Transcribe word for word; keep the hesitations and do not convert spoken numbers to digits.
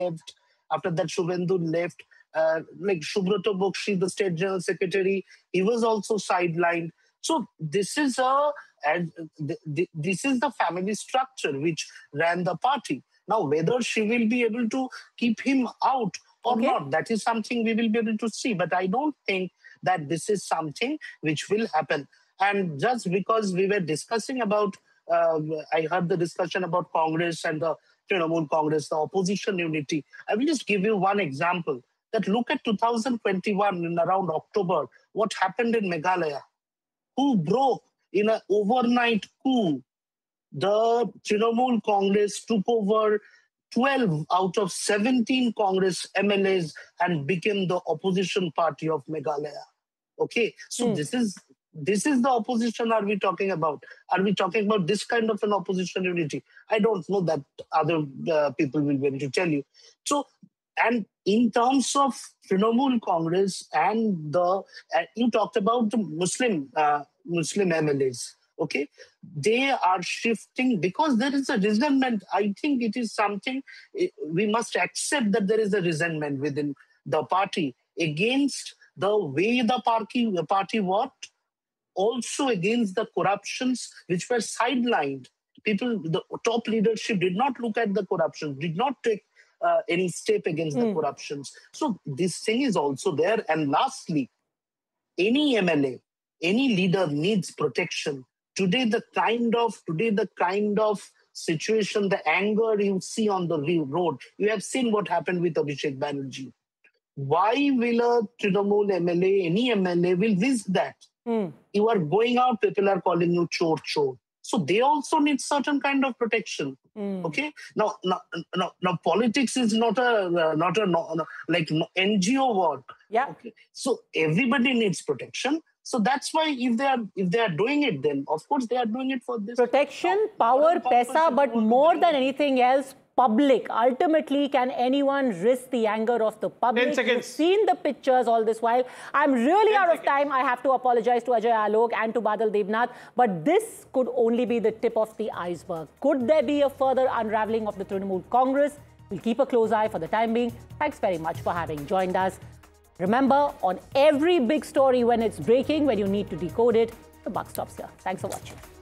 left. After that, Shubhendu left. Uh, like Subroto Bokshi, the state general secretary, he was also sidelined. So this is a and th- th- this is the family structure which ran the party. Now, whether she will be able to keep him out or Okay. not, that is something we will be able to see. But I don't think that this is something which will happen. And just because we were discussing about, uh, I heard the discussion about Congress and the Trinamool Congress, the opposition unity. I will just give you one example. That look at two thousand twenty-one in around October, what happened in Meghalaya? Who broke in an overnight coup? The Trinamool Congress took over twelve out of seventeen Congress M L As and became the opposition party of Meghalaya. Okay, so Hmm. this is this is the opposition are we talking about? Are we talking about this kind of an opposition unity? I don't know that other uh, people will be able to tell you. So, and in terms of Trinamool Congress and the, uh, you talked about the Muslim uh, Muslim M L As. Okay, they are shifting because there is a resentment. I think it is something eh, we must accept that there is a resentment within the party against the way the party the party worked, also against the corruptions which were sidelined. People, the top leadership did not look at the corruption, did not take uh, any step against the corruptions. So this thing is also there. And lastly, any M L A, any leader needs protection. Today, the kind of today the kind of situation, the anger you see on the road, you have seen what happened with Abhishek Banerjee. Why will a Trinamool M L A, any M L A will risk that? Mm. You are going out, people are calling you chor chor. So they also need certain kind of protection. Mm. Okay. Now, now, now, now, politics is not a uh, not a no, no, like no, N G O work. Yeah. Okay. So everybody needs protection. So that's why if they are if they are doing it, then of course they are doing it for this protection, now, power, moral paisa, purpose but is what more they than do. anything else, public. Ultimately, can anyone risk the anger of the public? ten seconds. You've seen the pictures all this while. I'm really out of time. I have to apologize to Ajay Alok and to Badal Devnath. But this could only be the tip of the iceberg. Could there be a further unraveling of the Trinamool Congress? We'll keep a close eye for the time being. Thanks very much for having joined us. Remember, on every big story when it's breaking, when you need to decode it, the buck stops here. Thanks for watching.